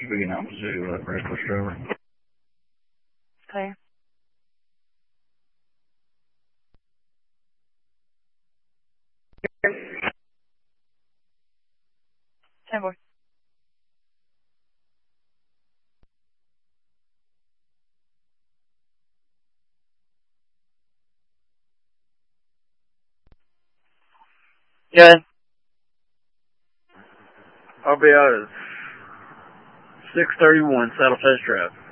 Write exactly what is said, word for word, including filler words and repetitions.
speaking out to uh, reckless driver. Clear. ten four. Good. I'll be out at six thirty-one, Saddle Test Drive.